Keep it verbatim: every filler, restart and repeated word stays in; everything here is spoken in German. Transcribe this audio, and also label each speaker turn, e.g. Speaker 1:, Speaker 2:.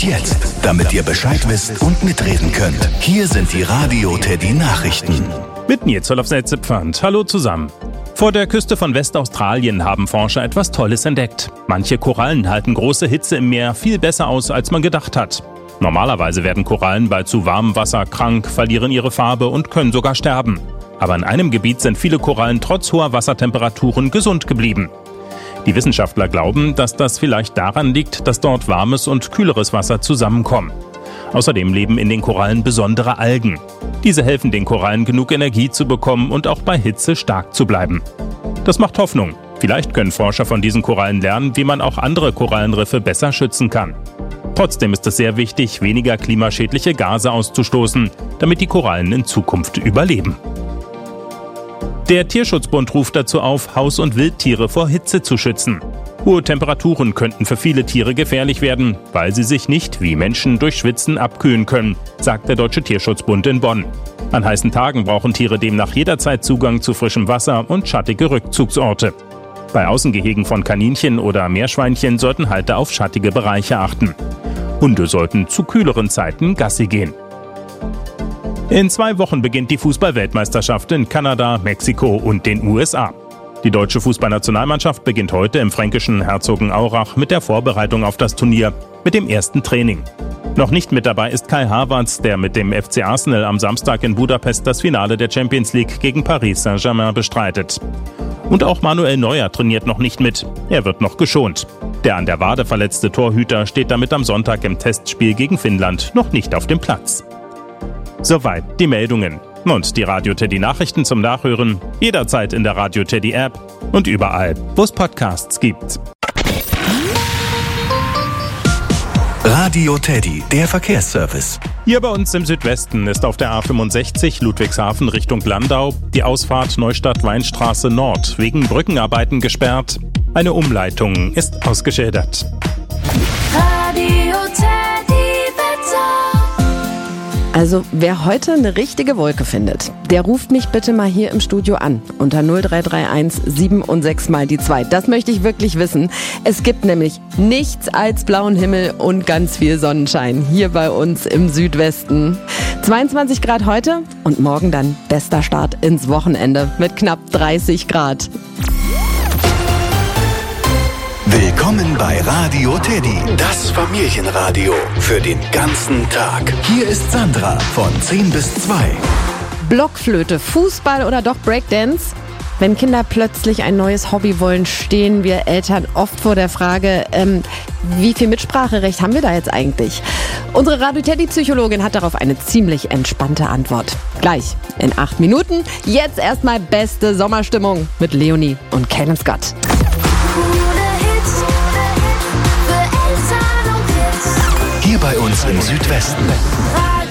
Speaker 1: Und jetzt, damit ihr Bescheid wisst und mitreden könnt, hier sind die Radio Teddy Nachrichten.
Speaker 2: Mit Nils Zepfand. Hallo zusammen. Vor der Küste von Westaustralien haben Forscher etwas Tolles entdeckt. Manche Korallen halten große Hitze im Meer viel besser aus, als man gedacht hat. Normalerweise werden Korallen bei zu warmem Wasser krank, verlieren ihre Farbe und können sogar sterben. Aber in einem Gebiet sind viele Korallen trotz hoher Wassertemperaturen gesund geblieben. Die Wissenschaftler glauben, dass das vielleicht daran liegt, dass dort warmes und kühleres Wasser zusammenkommen. Außerdem leben in den Korallen besondere Algen. Diese helfen den Korallen, genug Energie zu bekommen und auch bei Hitze stark zu bleiben. Das macht Hoffnung. Vielleicht können Forscher von diesen Korallen lernen, wie man auch andere Korallenriffe besser schützen kann. Trotzdem ist es sehr wichtig, weniger klimaschädliche Gase auszustoßen, damit die Korallen in Zukunft überleben. Der Tierschutzbund ruft dazu auf, Haus- und Wildtiere vor Hitze zu schützen. Hohe Temperaturen könnten für viele Tiere gefährlich werden, weil sie sich nicht wie Menschen durch Schwitzen abkühlen können, sagt der Deutsche Tierschutzbund in Bonn. An heißen Tagen brauchen Tiere demnach jederzeit Zugang zu frischem Wasser und schattige Rückzugsorte. Bei Außengehegen von Kaninchen oder Meerschweinchen sollten Halter auf schattige Bereiche achten. Hunde sollten zu kühleren Zeiten Gassi gehen. In zwei Wochen beginnt die Fußball-Weltmeisterschaft in Kanada, Mexiko und den U S A. Die deutsche Fußballnationalmannschaft beginnt heute im fränkischen Herzogenaurach mit der Vorbereitung auf das Turnier, mit dem ersten Training. Noch nicht mit dabei ist Kai Havertz, der mit dem F C Arsenal am Samstag in Budapest das Finale der Champions League gegen Paris Saint-Germain bestreitet. Und auch Manuel Neuer trainiert noch nicht mit. Er wird noch geschont. Der an der Wade verletzte Torhüter steht damit am Sonntag im Testspiel gegen Finnland noch nicht auf dem Platz. Soweit die Meldungen. Und die Radio Teddy Nachrichten zum Nachhören jederzeit in der Radio Teddy App und überall, wo es Podcasts gibt.
Speaker 1: Radio Teddy, der Verkehrsservice.
Speaker 2: Hier bei uns im Südwesten ist auf der A fünfundsechzig Ludwigshafen Richtung Landau die Ausfahrt Neustadt-Weinstraße Nord wegen Brückenarbeiten gesperrt. Eine Umleitung ist ausgeschildert.
Speaker 3: Radio Teddy Wetter.
Speaker 4: Also wer heute eine richtige Wolke findet, der ruft mich bitte mal hier im Studio an unter null drei drei eins sieben und sechs mal die zwei. Das möchte ich wirklich wissen. Es gibt nämlich nichts als blauen Himmel und ganz viel Sonnenschein hier bei uns im Südwesten. zweiundzwanzig Grad heute und morgen dann bester Start ins Wochenende mit knapp dreißig Grad.
Speaker 1: Willkommen bei Radio Teddy, das Familienradio für den ganzen Tag. Hier ist Sandra von zehn bis zwei.
Speaker 4: Blockflöte, Fußball oder doch Breakdance? Wenn Kinder plötzlich ein neues Hobby wollen, stehen wir Eltern oft vor der Frage, ähm, wie viel Mitspracherecht haben wir da jetzt eigentlich? Unsere Radio Teddy Psychologin hat darauf eine ziemlich entspannte Antwort. Gleich in acht Minuten. Jetzt erstmal beste Sommerstimmung mit Leonie und Calum Scott.
Speaker 1: Hier bei uns im Südwesten.